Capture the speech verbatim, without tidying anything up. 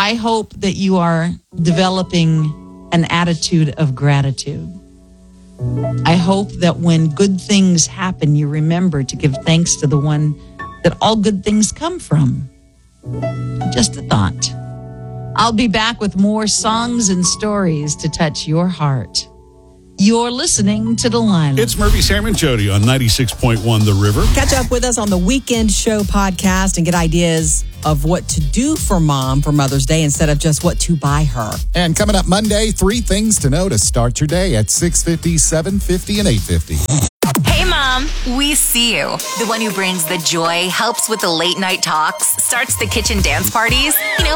I hope that you are developing an attitude of gratitude. I hope that when good things happen, you remember to give thanks to the one that all good things come from. Just a thought. I'll be back with more songs and stories to touch your heart. You're listening to Delilah. It's Murphy, Sam, and Jody on ninety-six point one The River. Catch up with us on the Weekend Show podcast and get ideas of what to do for mom for Mother's Day instead of just what to buy her. And coming up Monday, three things to know to start your day at six fifty, seven fifty, and eight fifty. Hey, Mom, we see you. The one who brings the joy, helps with the late night talks, starts the kitchen dance parties, you know,